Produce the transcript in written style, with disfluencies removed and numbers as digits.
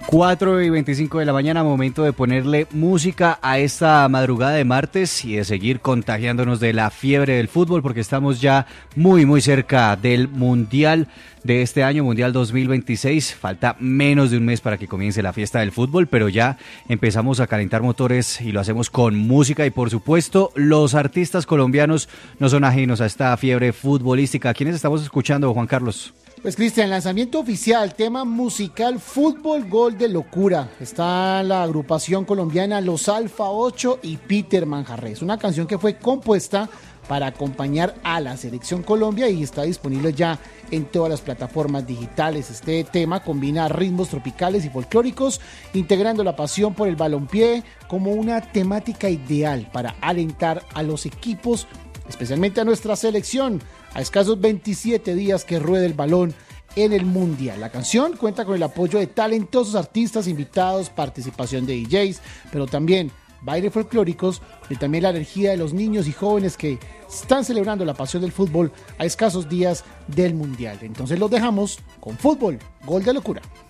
4:25 de la mañana, momento de ponerle música a esta madrugada de martes y de seguir contagiándonos de la fiebre del fútbol, porque estamos ya muy cerca del Mundial de este año, Mundial 2026. Falta menos de un mes para que comience la fiesta del fútbol, pero ya empezamos a calentar motores y lo hacemos con música y, por supuesto, los artistas colombianos no son ajenos a esta fiebre futbolística. ¿A quiénes estamos escuchando, Juan Carlos? Pues Cristian, lanzamiento oficial, tema musical Fútbol Gol de Locura. Está la agrupación colombiana Los Alfa 8 y Peter Manjarrés. Una canción que fue compuesta para acompañar a la Selección Colombia y está disponible ya en todas las plataformas digitales. Este tema combina ritmos tropicales y folclóricos, integrando la pasión por el balompié como una temática ideal para alentar a los equipos, especialmente a nuestra selección, a escasos 27 días que ruede el balón en el Mundial. La canción cuenta con el apoyo de talentosos artistas invitados, participación de DJs, pero también bailes folclóricos y también la energía de los niños y jóvenes que están celebrando la pasión del fútbol a escasos días del Mundial. Entonces los dejamos con Fútbol, Gol de Locura.